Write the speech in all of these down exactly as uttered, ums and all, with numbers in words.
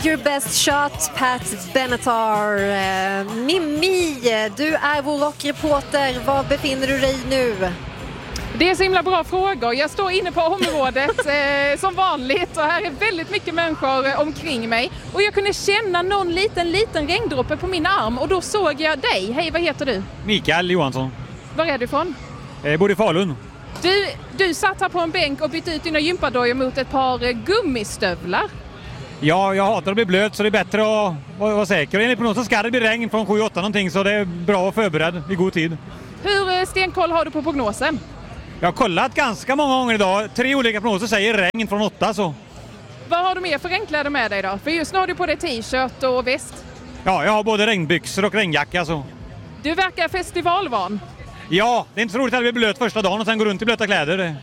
Your best shot, Pat Benatar. Eh, Mimmi, du är vår rockreporter. Var befinner du dig nu? Det är så himla bra frågor. Jag står inne på området eh, som vanligt och här är väldigt mycket människor eh, omkring mig. Och jag kunde känna någon liten, liten regndroppe på min arm och då såg jag dig. Hej, vad heter du? Mikael Johansson. Var är du ifrån? Jag bor i Falun. Du, du satt här på en bänk och bytte ut dina gympadojor mot ett par eh, gummistövlar. Ja, jag hatar att bli blöt så det är bättre att vara, vara säker. Enligt prognosen ska det bli regn från sju åtta någonting så det är bra att förbereda i god tid. Hur eh, stenkoll har du på prognosen? Jag har kollat ganska många gånger idag. Tre olika prognoser säger regn från åtta så. Vad har du mer för regnkläder med dig då? För just nu har du på dig t-shirt och väst. Ja, jag har både regnbyxor och regnjacka så. Du verkar festivalvan. Ja, det är inte så roligt att bli blöt första dagen och sen gå runt i blöta kläder. Det...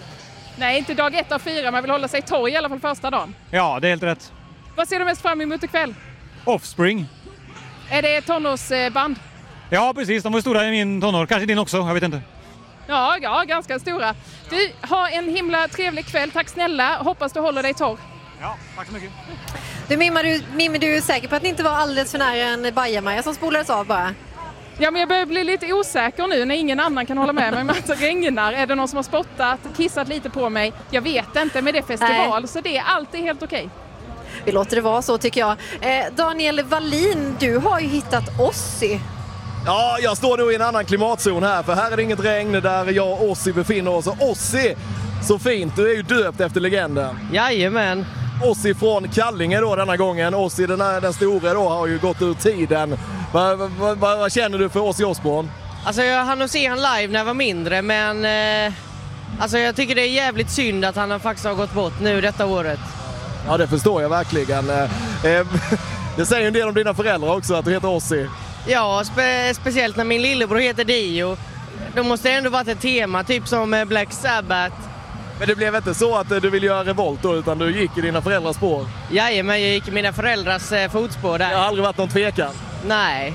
Nej, inte dag ett av fyra. Man vill hålla sig torr i alla fall första dagen. Ja, det är helt rätt. Vad ser du mest fram emot ikväll? Offspring. Är det tonårsband? Ja, precis. De var stora i min tonår. Kanske din också, jag vet inte. Ja, ja, ganska stora. Du, ha en himla trevlig kväll. Tack snälla. Hoppas du håller dig torr. Ja, tack så mycket. Du, Mimma, du, Mimmi, du är säker på att ni inte var alldeles för nära en bajamaja som spolades av bara? Ja, men jag börjar bli lite osäker nu när ingen annan kan hålla med mig om att det regnar. Är det någon som har spottat, kissat lite på mig? Jag vet inte, men det är festival. Nej. Så det är alltid helt okej. Vi låter det vara så tycker jag. Eh, Daniel Wallin, du har ju hittat Ozzy. Ja, jag står nu i en annan klimatzon här, för här är det inget regn där jag och Ozzy befinner oss. Och Ozzy, så fint, du är ju döpt efter legenden. Jajamän. Ozzy från Kallinge då denna gången. Ozzy, den, här, den stora då, har ju gått ur tiden. Vad va, va, va, va känner du för Ozzy Osbourne? Alltså jag hann att se han live när jag var mindre, men eh, alltså jag tycker det är jävligt synd att han faktiskt har gått bort nu detta året. Ja, det förstår jag verkligen. Eh, eh, det säger en del om dina föräldrar också, att du heter Ozzy. Ja, spe- speciellt när min lillebror heter Dio. Då måste det ändå varit ett tema, typ som Black Sabbath. Men det blev inte så att du ville göra revolt då, utan du gick i dina föräldrars spår? Jajamän, jag gick i mina föräldrars eh, fotspår där. Det har aldrig varit någon tvekan? Nej.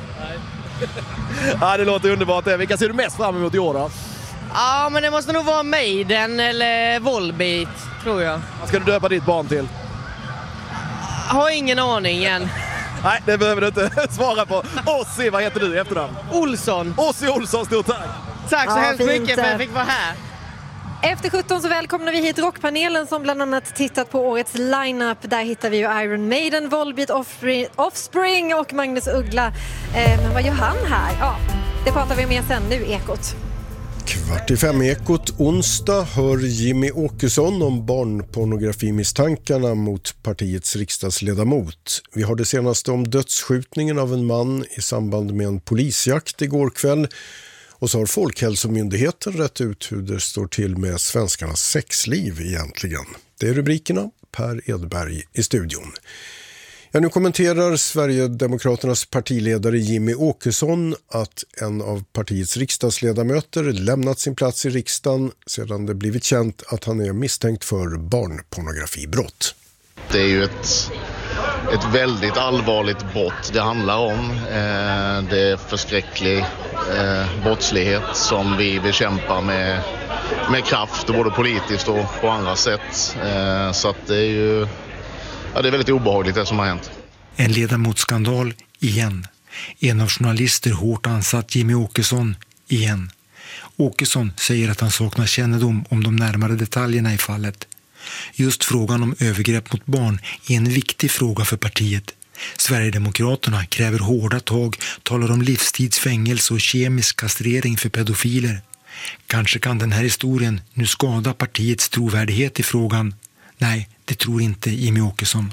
Ja, det låter underbart. Vilka ser du mest fram emot i år då? Ja, men det måste nog vara Maiden eller Volbeat, tror jag. Vad ska du döpa ditt barn till? Har ingen aning än. Nej, det behöver du inte svara på. Ozzy, vad heter du i efternamn? Olsson. Ozzy Olsson, stort tack. Tack så ja, hemskt fint. mycket för att jag fick vara här. Efter sjutton så välkomnar vi hit rockpanelen som bland annat tittat på årets lineup. Där hittar vi ju Iron Maiden, Volbeat, Offspring, Offspring och Magnus Uggla. Eh, men vad gör han här? Ja, det pratar vi med sen. Nu Ekot. Kvart i fem Ekot onsdag hör Jimmy Åkesson om barnpornografimisstankarna mot partiets riksdagsledamot. Vi har det senaste om dödsskjutningen av en man i samband med en polisjakt igår kväll. Och så har Folkhälsomyndigheten rätt ut hur det står till med svenskarnas sexliv egentligen. Det är rubrikerna. Per Edberg i studion. Ja, nu kommenterar Sverigedemokraternas partiledare Jimmy Åkesson att en av partiets riksdagsledamöter lämnat sin plats i riksdagen sedan det blivit känt att han är misstänkt för barnpornografibrott. Det är ju ett, ett väldigt allvarligt brott det handlar om. Eh, det är förskräcklig eh, brottslighet som vi bekämpar med, med kraft, både politiskt och på andra sätt. Eh, så att det är ju... Ja, det är väldigt obehagligt det som har hänt. En ledamotsskandal igen. En av journalister hårt ansatt Jimmy Åkesson igen. Åkesson säger att han saknar kännedom om de närmare detaljerna i fallet. Just frågan om övergrepp mot barn är en viktig fråga för partiet. Sverigedemokraterna kräver hårda tag, talar om livstidsfängelse och kemisk kastrering för pedofiler. Kanske kan den här historien nu skada partiets trovärdighet i frågan. Nej, det tror inte Jimmy Åkesson.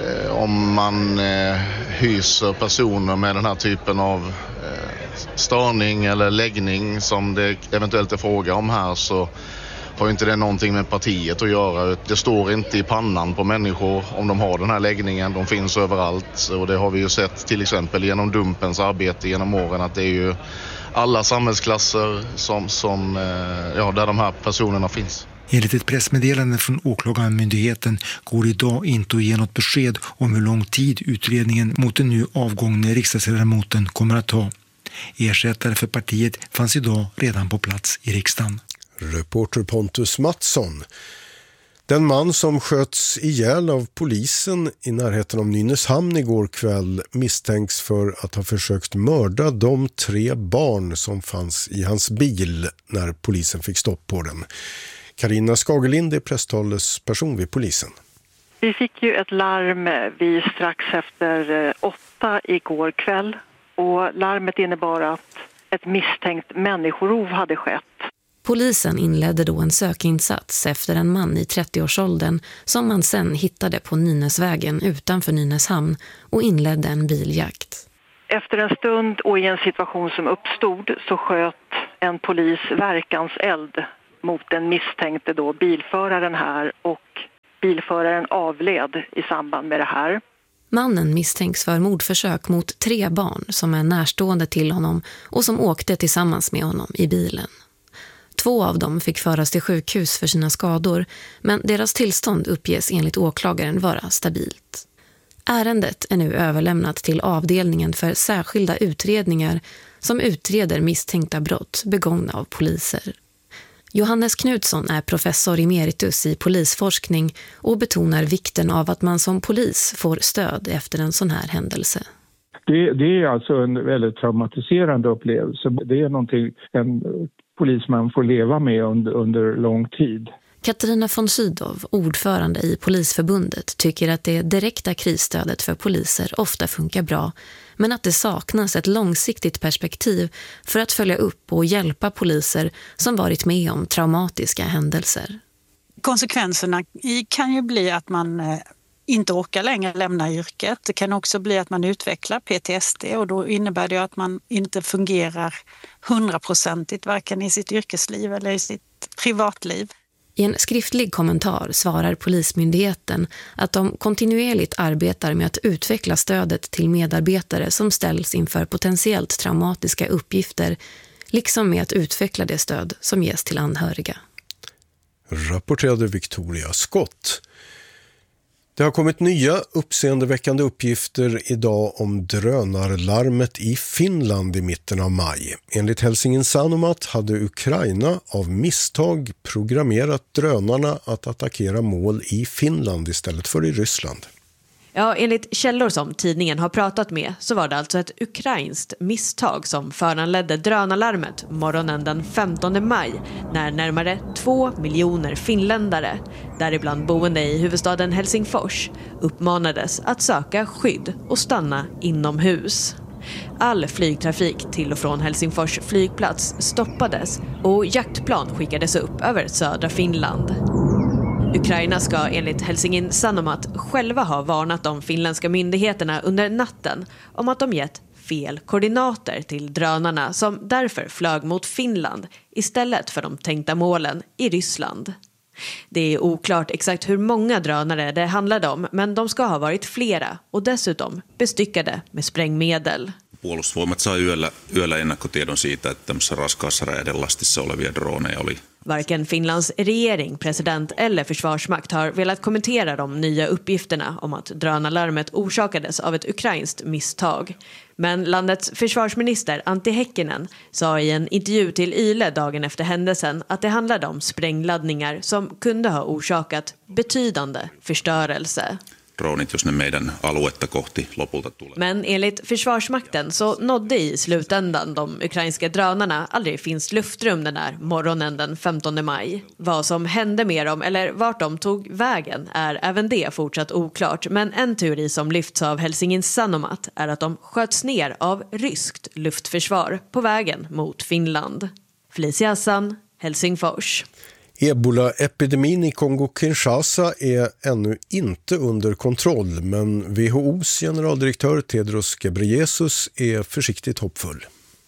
Om man eh, hyser personer med den här typen av eh, störning eller läggning som det eventuellt är fråga om här, så har inte det någonting med partiet att göra. Det står inte i pannan på människor om de har den här läggningen. De finns överallt, och det har vi ju sett till exempel genom Dumpens arbete genom åren, att det är ju alla samhällsklasser som, som, eh, ja, där de här personerna finns. Enligt ett pressmeddelande från åklagarmyndigheten går idag inte att ge något besked om hur lång tid utredningen mot den nu avgångne riksdagsledamoten kommer att ta. Ersättare för partiet fanns idag redan på plats i riksdagen. Reporter Pontus Mattsson. Den man som sköts ihjäl av polisen i närheten av Nynäshamn igår kväll misstänks för att ha försökt mörda de tre barn som fanns i hans bil när polisen fick stopp på den. Carina Skagelind är presstalesperson vid polisen. Vi fick ju ett larm vid strax efter åtta igår kväll och larmet innebar att ett misstänkt människorov hade skett. Polisen inledde då en sökinsats efter en man i trettioårsåldern som man sen hittade på Nynäsvägen utanför Nynäshamn och inledde en biljakt. Efter en stund och i en situation som uppstod så sköt en polis verkanseld mot den misstänkte då bilföraren här och bilföraren avled i samband med det här. Mannen misstänks för mordförsök mot tre barn som är närstående till honom och som åkte tillsammans med honom i bilen. Två av dem fick föras till sjukhus för sina skador, men deras tillstånd uppges enligt åklagaren vara stabilt. Ärendet är nu överlämnat till avdelningen för särskilda utredningar som utreder misstänkta brott begångna av poliser. Johannes Knutsson är professor emeritus i polisforskning och betonar vikten av att man som polis får stöd efter en sån här händelse. Det, det är alltså en väldigt traumatiserande upplevelse. Det är någonting en polisman får leva med under, under lång tid. Katarina von Sydow, ordförande i Polisförbundet, tycker att det direkta krisstödet för poliser ofta funkar bra, men att det saknas ett långsiktigt perspektiv för att följa upp och hjälpa poliser som varit med om traumatiska händelser. Konsekvenserna kan ju bli att man inte orkar längre lämna yrket. Det kan också bli att man utvecklar P T S D och då innebär det att man inte fungerar hundraprocentigt varken i sitt yrkesliv eller i sitt privatliv. I en skriftlig kommentar svarar Polismyndigheten att de kontinuerligt arbetar med att utveckla stödet till medarbetare som ställs inför potentiellt traumatiska uppgifter, liksom med att utveckla det stöd som ges till anhöriga. Rapporterade Victoria Scott. Det har kommit nya uppseendeväckande uppgifter idag om drönarlarmet i Finland i mitten av maj. Enligt Helsingin Sanomat hade Ukraina av misstag programmerat drönarna att attackera mål i Finland istället för i Ryssland. Ja, enligt källor som tidningen har pratat med så var det alltså ett ukrainskt misstag som föranledde drönarlarmet morgonen den femtonde maj när närmare två miljoner finländare, däribland boende i huvudstaden Helsingfors, uppmanades att söka skydd och stanna inomhus. All flygtrafik till och från Helsingfors flygplats stoppades och jaktplan skickades upp över södra Finland. Ukraina ska enligt Helsingin Sanomat själva ha varnat de finländska myndigheterna under natten om att de gett fel koordinater till drönarna som därför flög mot Finland istället för de tänkta målen i Ryssland. Det är oklart exakt hur många drönare det handlade om, men de ska ha varit flera och dessutom bestyckade med sprängmedel. Puolustusvoimat sai yöllä, yöllä ennakkotiedon siitä, että tämmöisessä raskaassa räjähdelastissa olevia droneja oli. Varken Finlands regering, president eller försvarsmakt har velat kommentera de nya uppgifterna om att drönarlarmet orsakades av ett ukrainskt misstag. Men landets försvarsminister Antti Häkkinen sa i en intervju till Yle dagen efter händelsen att det handlade om sprängladdningar som kunde ha orsakat betydande förstörelse. Dronit, jos ne meidän aluetta kohti lopulta tulee. Men enligt försvarsmakten så nådde i slutändan de ukrainska drönarna aldrig finns luftrum den där morgonen den femtonde maj. Vad som hände med dem eller vart de tog vägen är även det fortsatt oklart. Men en teori som lyfts av Helsingin Sanomat är att de sköts ner av ryskt luftförsvar på vägen mot Finland. Felicia Hassan, Helsingfors. Ebola-epidemin i Kongo-Kinshasa är ännu inte under kontroll, men W H O:s generaldirektör Tedros Ghebreyesus är försiktigt hoppfull.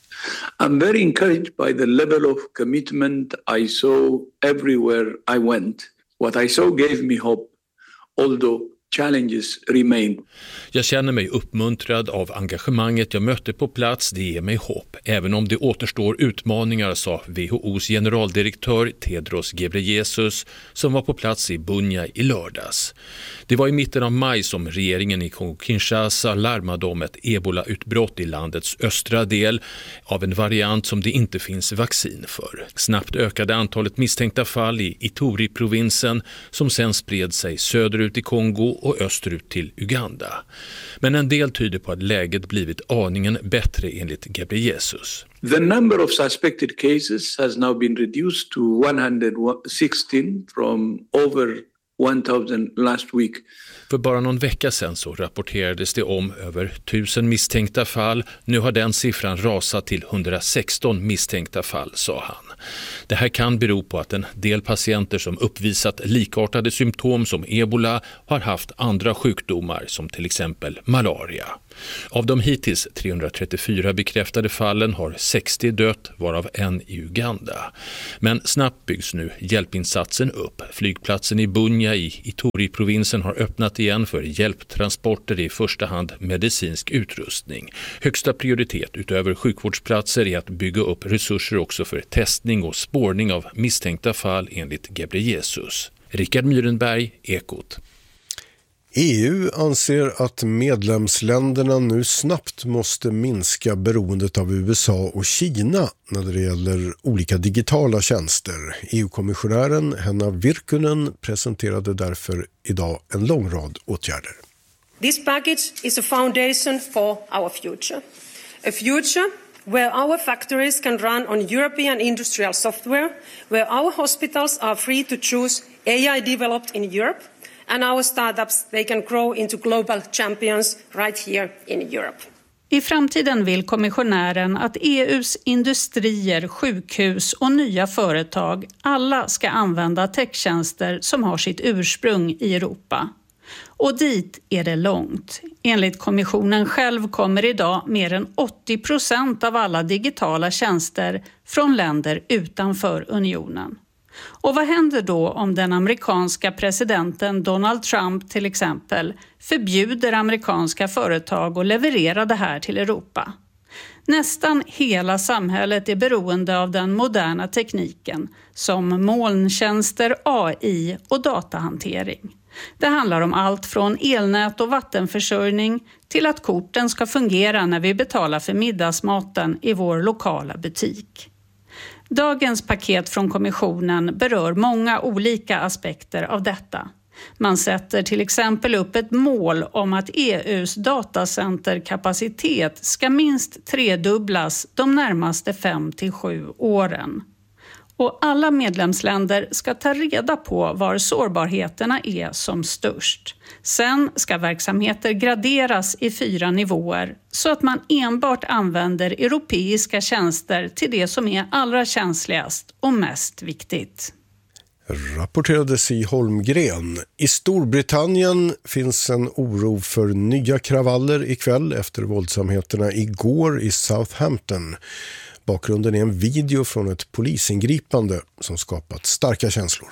I'm very encouraged by the level of commitment I saw everywhere I went. What I saw gave me hope, although challenges remain. Jag känner mig uppmuntrad av engagemanget jag mötte på plats. Det ger mig hopp. Även om det återstår utmaningar, sa W H O:s generaldirektör Tedros Ghebreyesus som var på plats i Bunia i lördags. Det var i mitten av maj som regeringen i Kongo-Kinshasa larmade om ett ebola-utbrott i landets östra del av en variant som det inte finns vaccin för. Snabbt ökade antalet misstänkta fall i Ituri-provinsen som sen spred sig söderut i Kongo och österut till Uganda. Men en del tyder på att läget blivit aningen bättre enligt Ghebreyesus. The number of suspected cases has now been reduced to one hundred sixteen from over one thousand last week. För bara någon vecka sedan så rapporterades det om över tusen misstänkta fall. Nu har den siffran rasat till hundrasexton misstänkta fall, sa han. Det här kan bero på att en del patienter som uppvisat likartade symptom som ebola har haft andra sjukdomar som till exempel malaria. Av de hittills trehundratrettiofyra bekräftade fallen har sextio dött, varav en i Uganda. Men snabbt byggs nu hjälpinsatsen upp. Flygplatsen i Bunia i Ituri-provinsen har öppnat igen för hjälptransporter, i första hand medicinsk utrustning. Högsta prioritet utöver sjukvårdsplatser är att bygga upp resurser också för testning och spårning av misstänkta fall enligt Ghebreyesus. Rickard Myrenberg, Ekot. E U anser att medlemsländerna nu snabbt måste minska beroendet av U S A och Kina när det gäller olika digitala tjänster. E U-kommissionären Henna Virkkunen presenterade därför idag en lång rad åtgärder. This package is a foundation for our future. A future where our factories can run on European industrial software, where our hospitals are free to choose A I developed in Europe, and our startups, they can grow into global champions right here in Europe. I framtiden vill kommissionären att E U:s industrier, sjukhus och nya företag alla ska använda techtjänster som har sitt ursprung i Europa. Och dit är det långt. Enligt kommissionen själv kommer idag mer än åttio procent av alla digitala tjänster från länder utanför unionen. Och vad händer då om den amerikanska presidenten Donald Trump till exempel förbjuder amerikanska företag att leverera det här till Europa? Nästan hela samhället är beroende av den moderna tekniken som molntjänster, A I och datahantering. Det handlar om allt från elnät och vattenförsörjning till att korten ska fungera när vi betalar för middagsmaten i vår lokala butik. Dagens paket från kommissionen berör många olika aspekter av detta. Man sätter till exempel upp ett mål om att E U:s datacenterkapacitet ska minst tredubblas de närmaste fem till sju åren. Och alla medlemsländer ska ta reda på var sårbarheterna är som störst. Sen ska verksamheter graderas i fyra nivåer så att man enbart använder europeiska tjänster till det som är allra känsligast och mest viktigt. Rapporterades i Holmgren. I Storbritannien finns en oro för nya kravaller ikväll efter våldsamheterna igår i Southampton. Bakgrunden är en video från ett polisingripande som skapat starka känslor.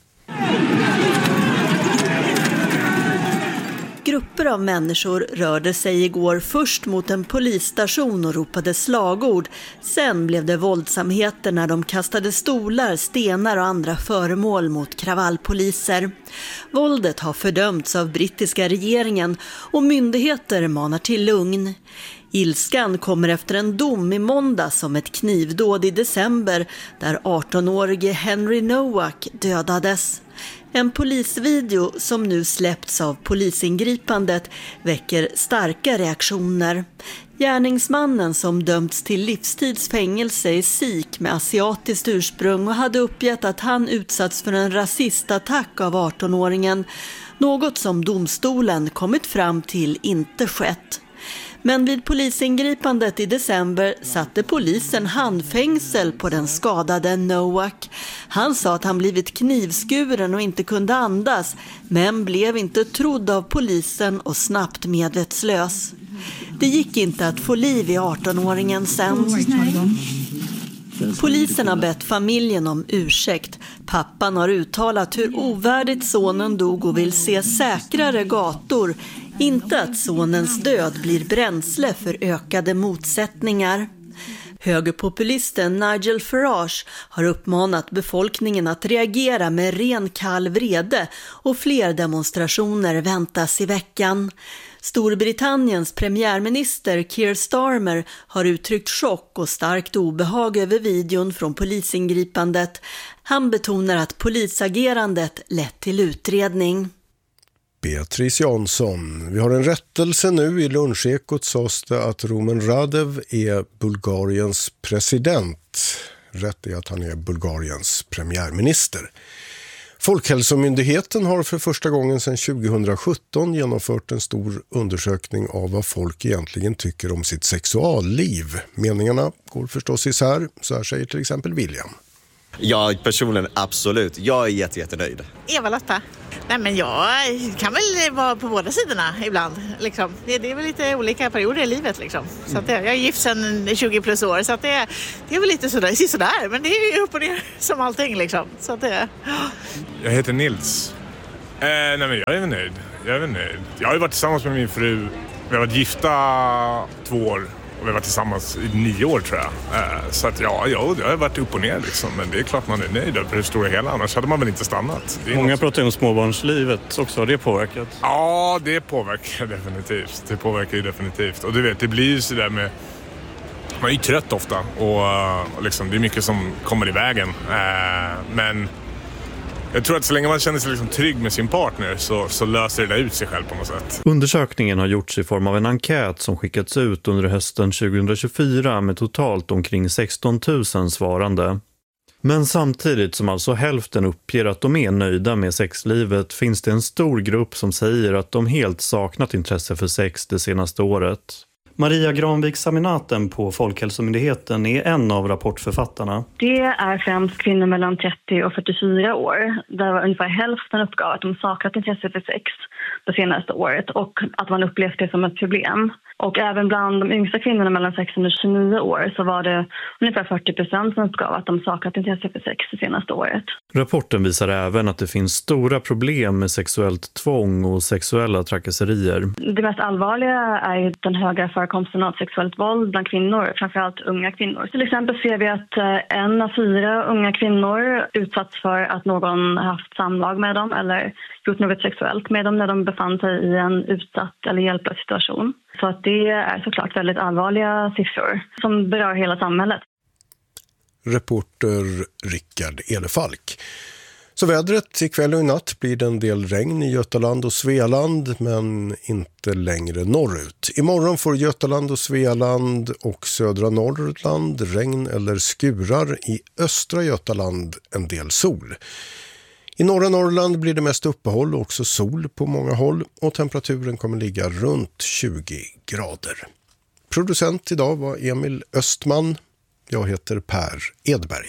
Grupper av människor rörde sig igår först mot en polisstation och ropade slagord. Sen blev det våldsamheter när de kastade stolar, stenar och andra föremål mot kravallpoliser. Våldet har fördömts av brittiska regeringen och myndigheter manar till lugn. Ilskan kommer efter en dom i måndag som ett knivdåd i december där arton-årige Henry Nowak dödades. En polisvideo som nu släppts av polisingripandet väcker starka reaktioner. Gärningsmannen som dömts till livstidsfängelse är sikh med asiatiskt ursprung och hade uppgett att han utsatts för en rasistattack av arton-åringen. Något som domstolen kommit fram till inte skett. Men vid polisingripandet i december satte polisen handfängsel på den skadade Nowak. Han sa att han blivit knivskuren och inte kunde andas, men blev inte trodd av polisen och snabbt medvetslös. Det gick inte att få liv i arton-åringen sen. Polisen har bett familjen om ursäkt. Pappan har uttalat hur ovärdigt sonen dog och vill se säkrare gator. Inte att sonens död blir bränsle för ökade motsättningar. Högerpopulisten Nigel Farage har uppmanat befolkningen att reagera med ren kall vrede och fler demonstrationer väntas i veckan. Storbritanniens premiärminister Keir Starmer har uttryckt chock och starkt obehag över videon från polisingripandet. Han betonar att polisagerandet lett till utredning. Beatrice Jansson. Vi har en rättelse nu. I lunchekot sades det att Rumen Radev är Bulgariens president. Rätt är att han är Bulgariens premiärminister. Folkhälsomyndigheten har för första gången sedan tjugohundrasjutton genomfört en stor undersökning av vad folk egentligen tycker om sitt sexualliv. Meningarna går förstås isär, så här säger till exempel William. Ja, personligen absolut. Jag är jätte, jättenöjd. Eva-Lotta. Nej, men jag kan väl vara på båda sidorna ibland. Liksom. Det, det är väl lite olika perioder i livet. Liksom. Så att det, jag är gift sedan tjugo plus år, så att det, det är väl lite sådär, sådär. Men det är ju upp och ner som allting. Liksom. Så att det, jag heter Nils. Eh, nej, men jag är väl nöjd. Jag är väl nöjd. Jag har ju varit tillsammans med min fru. Vi har varit gifta två år. Och vi har varit tillsammans i nio år, tror jag. Eh, så att ja, ja, jag har varit upp och ner liksom. Men det är klart man är nöjd över det stora hela. Annars hade man väl inte stannat. Många något... pratar om småbarnslivet också. Har det påverkat? Ja, det påverkar definitivt. Det påverkar ju definitivt. Och du vet, det blir ju så där med... Man är ju trött ofta. Och, och liksom, det är mycket som kommer i vägen. Eh, men... Jag tror att så länge man känner sig liksom trygg med sin partner så, så löser det där ut sig själv på något sätt. Undersökningen har gjorts i form av en enkät som skickats ut under hösten tjugohundratjugofyra med totalt omkring sexton tusen svarande. Men samtidigt som alltså hälften uppger att de är nöjda med sexlivet finns det en stor grupp som säger att de helt saknat intresse för sex det senaste året. Maria Granvik-Saminaten på Folkhälsomyndigheten är en av rapportförfattarna. Det är främst kvinnor mellan trettio och fyrtiofyra år. Där var ungefär hälften uppgav att de saknat intresse för sex det senaste året och att man upplevt det som ett problem. Och även bland de yngsta kvinnorna mellan sexton och tjugonio år så var det ungefär fyrtio procent som uppgav att de saknat intresse för sex det senaste året. Rapporten visar även att det finns stora problem med sexuellt tvång och sexuella trakasserier. Det mest allvarliga är ju den höga förekomsten av sexuellt våld bland kvinnor, framförallt unga kvinnor. Till exempel ser vi att en av fyra unga kvinnor utsatts för att någon haft samlag med dem eller gjort något sexuellt med dem när de befann sig i en utsatt eller hjälplös situation. Så att det är såklart väldigt allvarliga siffror som berör hela samhället. Reporter Rickard Elefalk. Så vädret ikväll och i natt blir det en del regn i Götaland och Svealand men inte längre norrut. Imorgon får Götaland och Svealand och södra Norrland regn eller skurar, i östra Götaland en del sol. I norra Norrland blir det mest uppehåll och också sol på många håll och temperaturen kommer ligga runt tjugo grader. Producent idag var Emil Östman. Jag heter Per Edberg.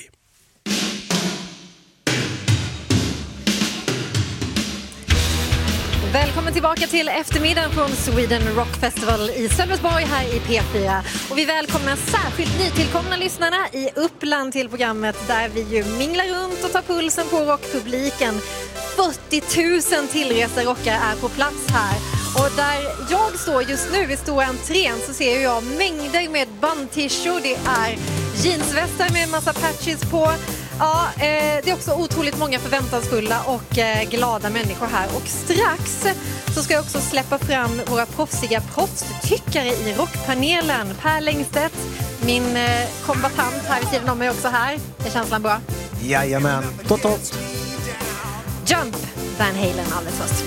Välkommen tillbaka till eftermiddagen från Sweden Rock Festival i Sölvesborg här i P fyra. Och vi välkomnar särskilt nytillkomna lyssnarna i Uppland till programmet där vi ju minglar runt och tar pulsen på rockpubliken. fyrtio tusen tillresta rockare är på plats här. Och där jag står just nu i stora entrén så ser jag mängder med bandtishor. Det är jeansvästar med en massa patches på. Ja, eh, det är också otroligt många förväntansfulla och eh, glada människor här. Och strax så ska jag också släppa fram våra proffsiga proffstyckare i rockpanelen. Per Längstedt, min eh, kombatant här vid sidan om mig också här. Är känslan bra? Jajamän. Tot, tot. Jump, Van Halen alldeles först.